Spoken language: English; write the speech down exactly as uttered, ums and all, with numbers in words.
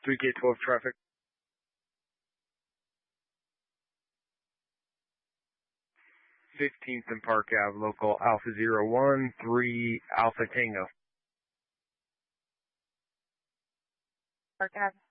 three K twelve traffic. fifteenth and Park Ave, local Alpha zero one three Alpha Tango. Park Ave.